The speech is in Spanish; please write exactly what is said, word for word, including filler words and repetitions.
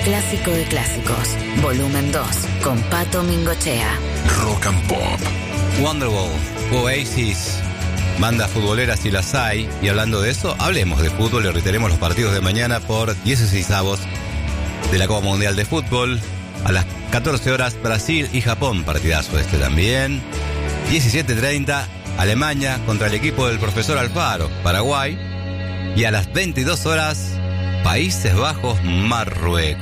clásico de clásicos, volumen dos, con Pato Mingochea. Rock and Pop. Wonderwall, Oasis, bandas futboleras si las hay. Y hablando de eso, hablemos de fútbol y reiteremos los partidos de mañana por dieciseisavos de la Copa Mundial de Fútbol. A las catorce horas, Brasil y Japón, partidazo este también. diecisiete treinta, Alemania contra el equipo del profesor Alfaro, Paraguay. Y a las veintidós horas, Países Bajos, Marruecos.